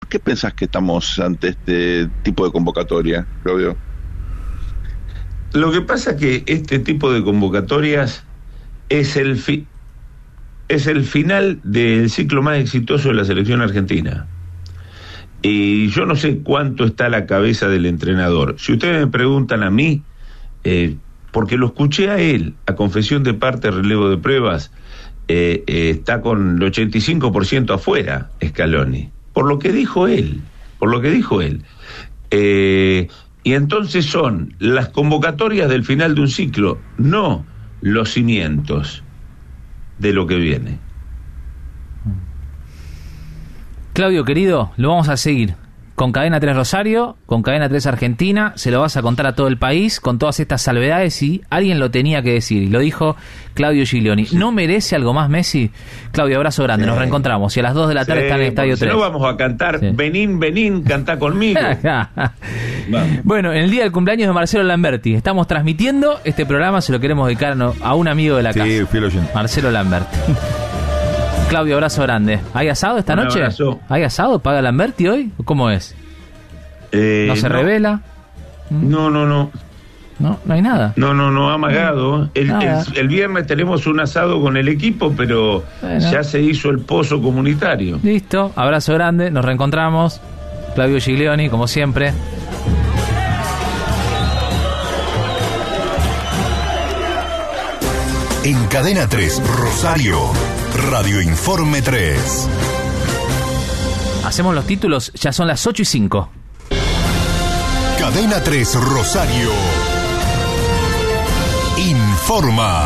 qué pensás que estamos ante este tipo de convocatoria, Claudio? Lo que pasa es que este tipo de convocatorias es el final del ciclo más exitoso de la selección argentina. Y yo no sé cuánto está a la cabeza del entrenador. Si ustedes me preguntan a mí, porque lo escuché a él, a confesión de parte, relevo de pruebas, está con el 85% afuera, Scaloni, por lo que dijo él. Y entonces son las convocatorias del final de un ciclo, no los cimientos de lo que viene. Claudio, querido, lo vamos a seguir con Cadena 3 Rosario, con Cadena 3 Argentina, se lo vas a contar a todo el país con todas estas salvedades y alguien lo tenía que decir, y lo dijo Claudio Giglioni. ¿No merece algo más Messi? Claudio, abrazo grande, nos reencontramos y a las 2 de la tarde está en el Estadio 3. Si no vamos a cantar, Benín, cantá conmigo. Bueno, en el día del cumpleaños de Marcelo Lamberti, estamos transmitiendo este programa, se lo queremos dedicar a un amigo de la casa. Sí, fiel oyente. Marcelo Lamberti. Claudio, abrazo grande. ¿Hay asado esta noche? Abrazo. ¿Hay asado? ¿Paga Lamberti hoy? ¿Cómo es? ¿No se revela? No. No hay nada. No, amagado. El viernes tenemos un asado con el equipo, pero ya se hizo el pozo comunitario. Listo, abrazo grande, nos reencontramos. Claudio Giglioni, como siempre. En Cadena 3 Rosario, Radio Informe 3. Hacemos los títulos, ya son las 8:05. Cadena 3 Rosario informa.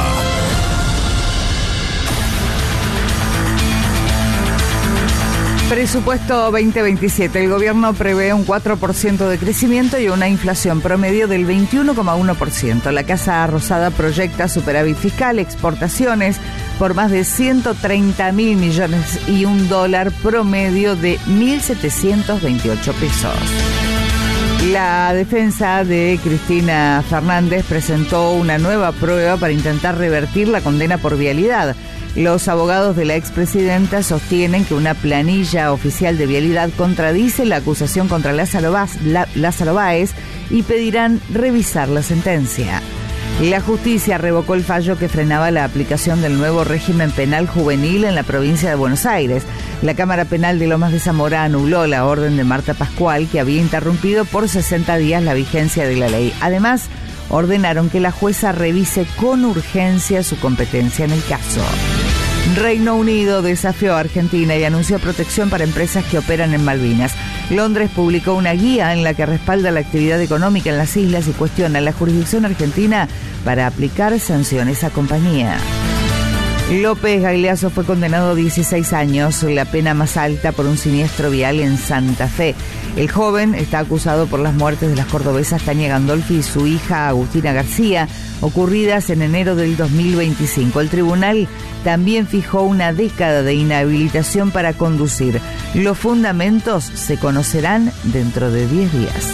Presupuesto 2027. El gobierno prevé un 4% de crecimiento y una inflación promedio del 21,1%. La Casa Rosada proyecta superávit fiscal, exportaciones por más de 130.000 millones y $1 promedio de 1.728 pesos. La defensa de Cristina Fernández presentó una nueva prueba para intentar revertir la condena por vialidad. Los abogados de la expresidenta sostienen que una planilla oficial de vialidad contradice la acusación contra Lázaro Báez y pedirán revisar la sentencia. La justicia revocó el fallo que frenaba la aplicación del nuevo régimen penal juvenil en la provincia de Buenos Aires. La Cámara Penal de Lomas de Zamora anuló la orden de Marta Pascual, que había interrumpido por 60 días la vigencia de la ley. Además, ordenaron que la jueza revise con urgencia su competencia en el caso. Reino Unido desafió a Argentina y anunció protección para empresas que operan en Malvinas. Londres publicó una guía en la que respalda la actividad económica en las islas y cuestiona la jurisdicción argentina para aplicar sanciones a compañía. López Gagliasso fue condenado a 16 años, la pena más alta por un siniestro vial en Santa Fe. El joven está acusado por las muertes de las cordobesas Tania Gandolfi y su hija Agustina García, ocurridas en enero del 2025. El tribunal también fijó una década de inhabilitación para conducir. Los fundamentos se conocerán dentro de 10 días.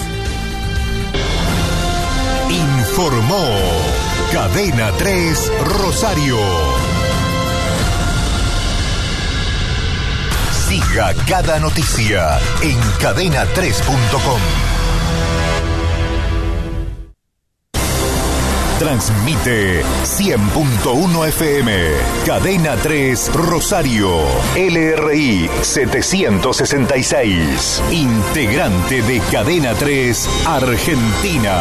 Informó Cadena 3 Rosario. Siga cada noticia en cadena3.com. Transmite 100.1 FM, Cadena 3 Rosario, LRI 766, integrante de Cadena 3 Argentina.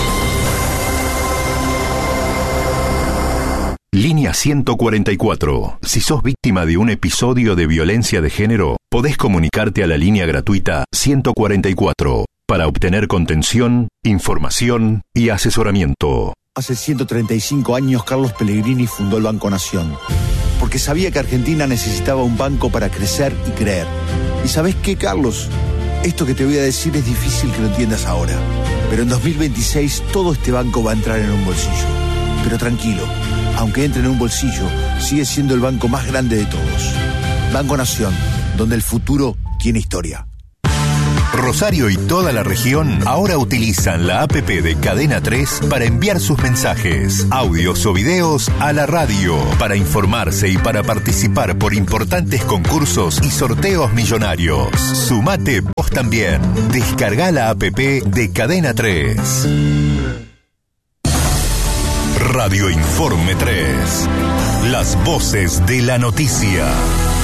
Línea 144. Si sos víctima de un episodio de violencia de género, podés comunicarte a la línea gratuita 144 para obtener contención, información y asesoramiento. Hace 135 años Carlos Pellegrini fundó el Banco Nación, porque sabía que Argentina necesitaba un banco para crecer y creer. ¿Y sabés qué, Carlos? Esto que te voy a decir es difícil que lo entiendas ahora, pero en 2026 todo este banco va a entrar en un bolsillo. Pero tranquilo, aunque entre en un bolsillo, sigue siendo el banco más grande de todos. Banco Nación, donde el futuro tiene historia. Rosario y toda la región ahora utilizan la APP de Cadena 3 para enviar sus mensajes, audios o videos a la radio, para informarse y para participar por importantes concursos y sorteos millonarios. Sumate vos también. Descarga la APP de Cadena 3. Radio Informe 3. Las voces de la noticia.